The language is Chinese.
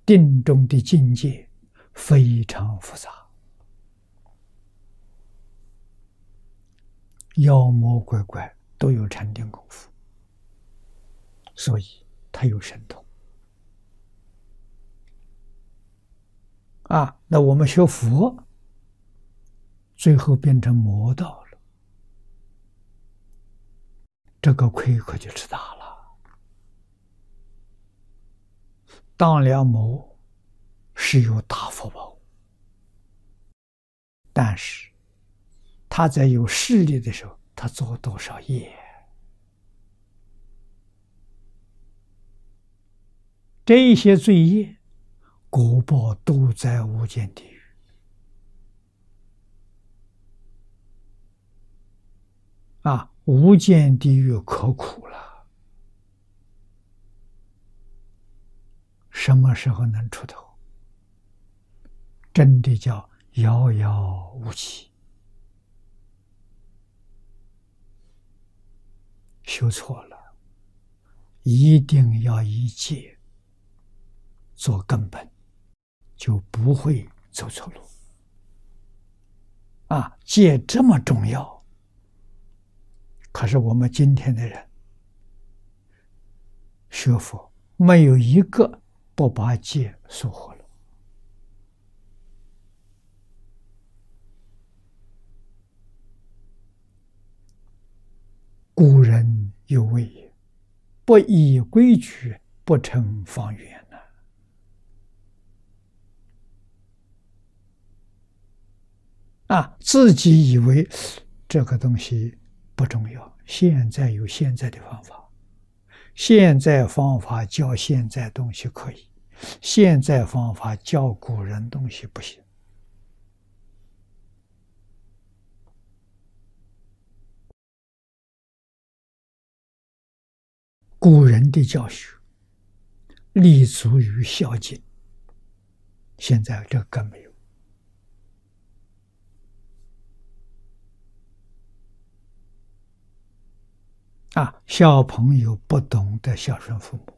定中的境界非常复杂，妖魔鬼怪都有禅定功夫，所以他有神通。那我们学佛，最后变成魔道了，这个亏可就吃大了。当了魔是有大福报，但是他在有势力的时候，他做多少业？这些罪业果报都在无间地狱。无间地狱可苦了，什么时候能出头？真的叫遥遥无期。修错了，一定要以戒做根本，就不会走错路。戒这么重要，可是我们今天的人学佛，没有一个不把戒疏忽了。古人有谓也：不依规矩，不成方圆。自己以为这个东西不重要，现在有现在的方法，现在方法教现在东西可以，现在方法教古人东西不行。古人的教学立足于孝敬，现在这更没有。小朋友不懂得孝顺父母，